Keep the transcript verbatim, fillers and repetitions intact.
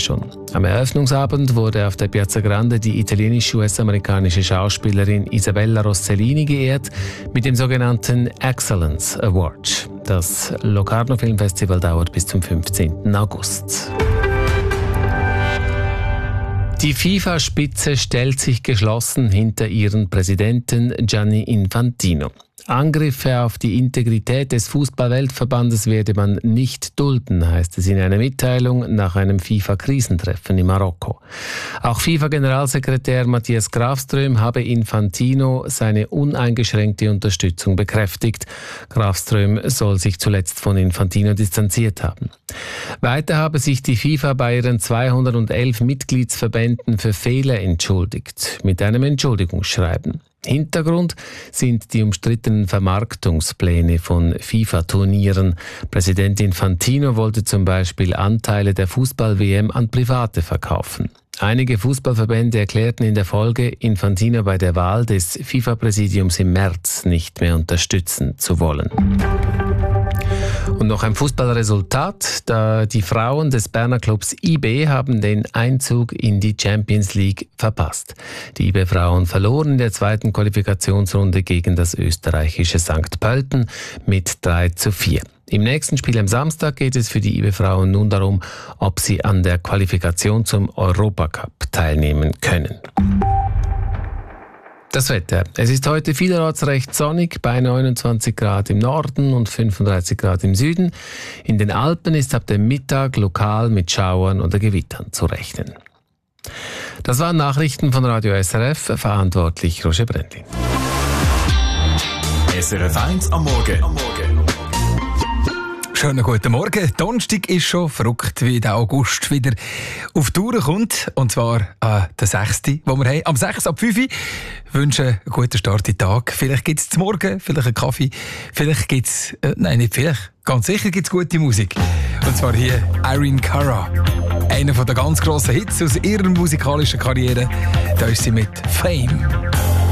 schon. Am Eröffnungsabend wurde auf der Piazza Grande die italienische-US-amerikanische Schauspielerin Isabella Rossellini geehrt mit dem sogenannten Excellence Award. Das Locarno Filmfestival dauert bis zum fünfzehnten August. Die FIFA-Spitze stellt sich geschlossen hinter ihren Präsidenten Gianni Infantino. Angriffe auf die Integrität des Fußball-Weltverbandes werde man nicht dulden, heißt es in einer Mitteilung nach einem FIFA-Krisentreffen in Marokko. Auch FIFA-Generalsekretär Matthias Grafström habe Infantino seine uneingeschränkte Unterstützung bekräftigt. Grafström soll sich zuletzt von Infantino distanziert haben. Weiter habe sich die FIFA bei ihren zweihundertelf Mitgliedsverbänden für Fehler entschuldigt, mit einem Entschuldigungsschreiben. Hintergrund sind die umstrittenen Vermarktungspläne von FIFA-Turnieren. Präsident Infantino wollte zum Beispiel Anteile der Fußball-W M an Private verkaufen. Einige Fußballverbände erklärten in der Folge, Infantino bei der Wahl des FIFA-Präsidiums im März nicht mehr unterstützen zu wollen. Und noch ein Fußballresultat. Da die Frauen des Berner Clubs I B haben den Einzug in die Champions League verpasst. Die I B-Frauen verloren in der zweiten Qualifikationsrunde gegen das österreichische Sankt Pölten mit drei zu vier. Im nächsten Spiel am Samstag geht es für die I B-Frauen nun darum, ob sie an der Qualifikation zum Europacup teilnehmen können. Das Wetter. Es ist heute vielerorts recht sonnig, bei neunundzwanzig Grad im Norden und fünfunddreißig Grad im Süden. In den Alpen ist ab dem Mittag lokal mit Schauern oder Gewittern zu rechnen. Das waren Nachrichten von Radio S R F, verantwortlich Roger Brändli. S R F eins am Morgen. Am Morgen. Schönen guten Morgen. Donnerstag ist schon verrückt, wie der August wieder auf die Tour kommt. Und zwar äh, der sechste, den wir haben. Am sechsten ab fünf Uhr wünschen einen guten Start in den Tag. Vielleicht gibt es zum Morgen, vielleicht einen Kaffee. Vielleicht gibt es, äh, nein, nicht vielleicht, ganz sicher gibt es gute Musik. Und zwar hier Irene Cara. Einer der ganz grossen Hits aus ihrer musikalischen Karriere. Da ist sie mit Fame.